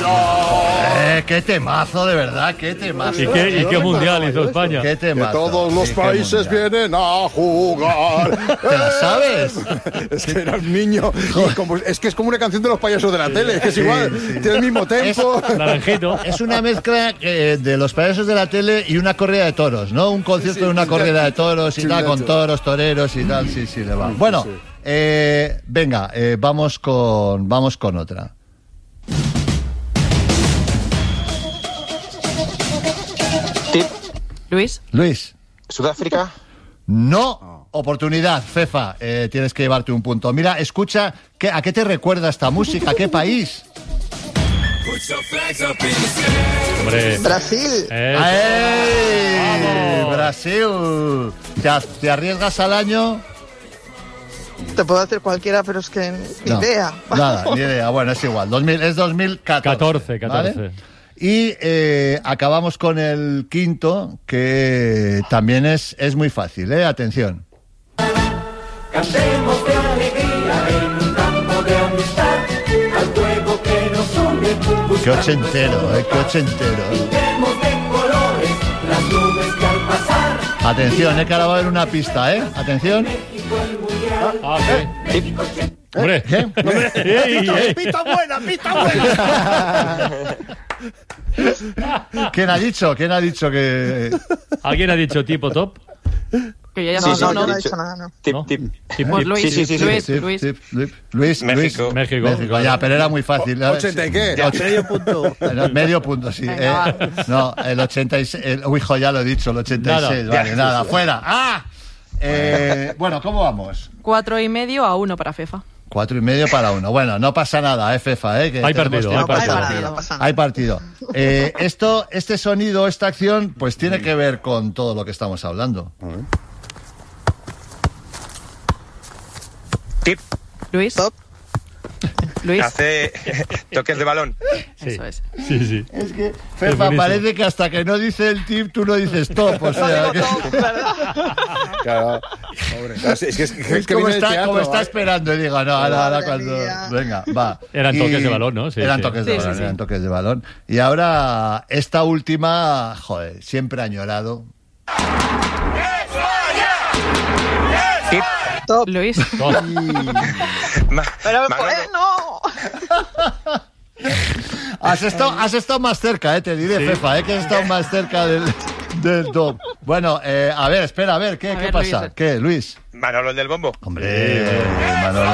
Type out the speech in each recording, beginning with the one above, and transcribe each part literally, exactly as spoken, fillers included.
Eh, qué temazo, de verdad, qué temazo. ¿Y qué, y qué mundial hizo España? Qué temazo. Que todos los sí, países vienen a jugar. ¿Te la sabes? Es que era un niño. Y como, es que es como una canción de los payasos de la tele. Es que es igual. Sí. Tiene el mismo tempo. Es, Naranjito. Es una mezcla eh, de los payasos de la tele y una corrida de toros, ¿no? Un concierto sí, sí, de una corrida de toros y sí, tal, con toros, toreros y tal. Sí, sí, le va. Bueno, sí, sí. Eh, venga, eh, vamos con, vamos con otra. Tip. Luis. Luis. Sudáfrica. No. Oportunidad, Fefa, eh, tienes que llevarte un punto. Mira, escucha, ¿qué, ¿a qué te recuerda esta música? ¿A qué país? Hombre. Brasil. ¡Ay! Brasil. ¿Te, ¿Te arriesgas al año? Te puedo hacer cualquiera, pero es que ni no, idea. Nada, ni idea. Bueno, es igual. dos mil, es dos mil catorce. catorce, catorce. ¿Vale? Y eh, acabamos con el quinto, que también es, es muy fácil, ¿eh? Atención. Cantemos de alegría en un campo de amistad, al fuego que nos une. Qué ochentero, ¿eh? Qué ochentero. Pintemos de colores las nubes que al pasar. Atención, eh, que ahora va a haber una pista, ¿eh? Atención. Ah, sí. Hombre, ¿qué? ¿Eh? Pista buena, pista buena. ¿Quién ha dicho? ¿Quién ha dicho que...? ¿Alguien ha dicho tipo top? Que ya sí, no, sí, no, sí, no, no he ha dicho nada, no. Tip, ¿No? tip. Tip, Pues tip. Luis, Sí, sí, sí, sí. Luis, Sí, Luis. sí, Luis, Luis, México. Luis. México. México, ya, pero era muy fácil. ¿ochenta y qué? Ya. Medio punto. No, medio punto, sí. Venga, Eh, no, el ochenta y seis... El, uy, hijo, ya lo he dicho, el ochenta y seis. Nada. Vale, nada, fuera. ¡Ah! Eh, bueno, ¿cómo vamos? Cuatro y medio a uno para Fefa. Cuatro y medio para uno. Bueno, no pasa nada, eh, Fefa, eh. Que Hay tenemos partido, tiempo. hay Hay partido. partido, no pasa nada. Hay partido. Eh, esto, este sonido, esta acción, pues tiene que ver con todo lo que estamos hablando. Tip. Luis. Top. Luis. Hace toques de balón. Sí. Eso es. Sí, sí. Es que, Es Fefa, buenísimo. parece que hasta que no dice el tip, tú no dices top. O sea, que, Claro. Pobre. Es que, es, que, es es que como viene del está, teatro, como está ¿vale? esperando y digo, no, ahora, ahora Madre cuando... mía. Venga, va. Eran Y- toques de balón, ¿no? Sí, eran sí. toques de Sí, balón, sí, sí. eran toques de balón. Y ahora, esta última, joder, siempre añorado. Tip. Top. Luis. Top. Ma- Pero Manolo. pues, no. Has estado, has estado más cerca, eh, te diré, Sí. Fefa, eh, que has estado más cerca del, del top. Bueno, eh, a ver, espera, a ver, ¿qué, A qué ver, pasa? Luis. ¿Qué, Luis? Manolo el del bombo. Hombre, Manolo.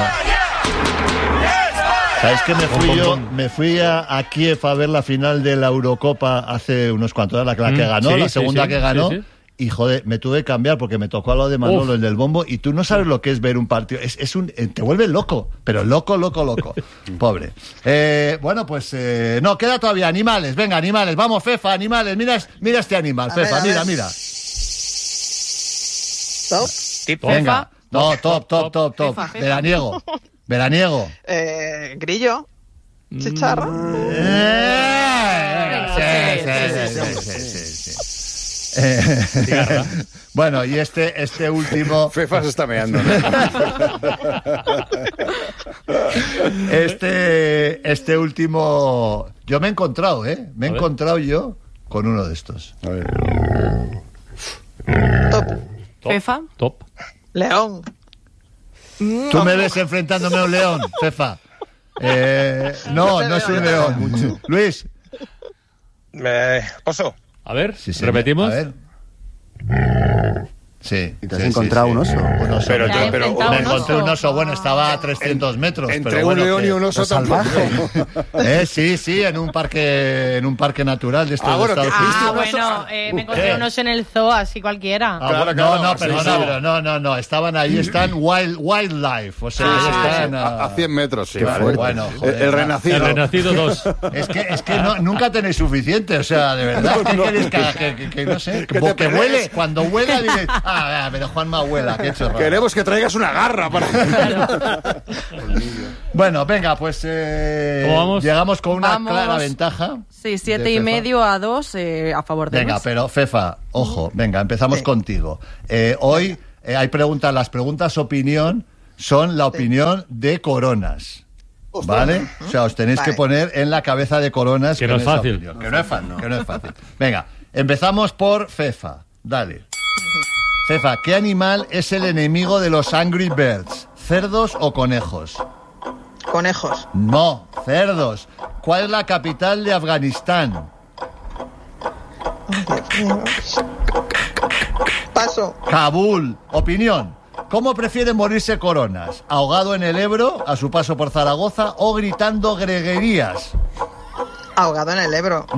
¿Sabes que me fui yo? Me fui a, a Kiev a ver la final de la Eurocopa hace unos cuantos años, la, la que Mm, ganó, sí, la sí, segunda sí, que ganó. sí, sí. Y joder, me tuve que cambiar porque me tocó a lo de Manolo, Uf. el del bombo, y tú no sabes lo que es ver un partido. Es, es un, te vuelve loco, pero loco, loco, loco. Pobre. Eh, bueno, pues eh, no, queda todavía animales. Venga, animales, vamos, Fefa, animales. Mira, mira este animal, A Fefa, ver, a mira, ver. mira. Top. Tip. Venga. No, top, top, top, top. Fefa, Fefa. Veraniego. Veraniego. Eh, grillo. Chicharra. Eh, sí, sí, sí, sí, sí, sí. Eh, bueno, y este, este último, Fefa se está meando, ¿no? este, este último, yo me he encontrado, ¿eh? Me he A ver. encontrado yo con uno de estos. A ver. Top. Top. Fefa. Top. León. Tú me ves enfrentándome a un león, Fefa. Eh, no, no es un león. Luis. Eh, oso. A ver, Sí, sí, repetimos. A ver. Sí. ¿Y te has sí, encontrado sí, un sí. oso? Un oso. Pero Me yo- pero- me encontré un oso. Bueno, estaba a trescientos metros. Entre pero un bueno, león que- y un oso tampoco. Eh, sí, sí, en un parque, en un parque natural de estos Ah, de bueno, Estados que- Unidos. Ah, bueno, eh, me encontré ¿qué? unos en el zoo, así cualquiera. Ah, Claro, bueno, claro, no, no, sí, perdona, sí. pero no, no, no, estaban ahí, están wild, wildlife, o sea, Ah, ahí sí, están A, a cien metros, sí. Qué vale. fuerte. Bueno, El- joder, el va. renacido. El Renacido dos. Es que, es que no, nunca tenéis suficiente, o sea, de verdad, ¿qué queréis que haga? Que, que, que no sé, Que que, te que pelees. huele, cuando huela dices, ah, pero Juanma huela, qué chorrada. Queremos que traigas una garra para... Bueno, venga, pues eh, ¿Cómo vamos? llegamos con una Vamos. clara ventaja. Sí, siete de y Fefa. medio a dos eh, a favor de Venga, Luis. pero Fefa, ojo, venga, empezamos Sí. contigo. Eh, hoy eh, hay preguntas, las preguntas opinión son la opinión de Coronas. ¿Vale? O sea, os tenéis Vale. que poner en la cabeza de Coronas. Que con no es esa fácil. opinión. Que no es fácil, que no es fácil. Venga, empezamos por Fefa. Dale. Fefa, ¿qué animal es el enemigo de los Angry Birds? ¿Cerdos o conejos? Conejos. No, cerdos. ¿Cuál es la capital de Afganistán? Paso. Kabul. Opinión. ¿Cómo prefiere morirse Coronas? ¿Ahogado en el Ebro, a su paso por Zaragoza, o gritando greguerías? Ahogado en el Ebro.